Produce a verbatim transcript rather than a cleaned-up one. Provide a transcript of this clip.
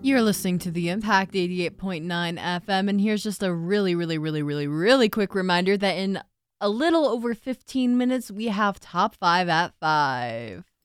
You're listening to the Impact eighty-eight point nine F M, and here's just a really, really, really, really, really quick reminder that in a little over fifteen minutes, we have Top five at five.